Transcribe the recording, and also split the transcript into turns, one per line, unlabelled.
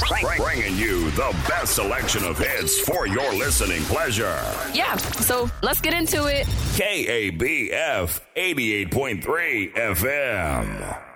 Bringing you the best selection of hits for your listening pleasure.
Yeah, so let's get into it.
KABF 88.3 FM.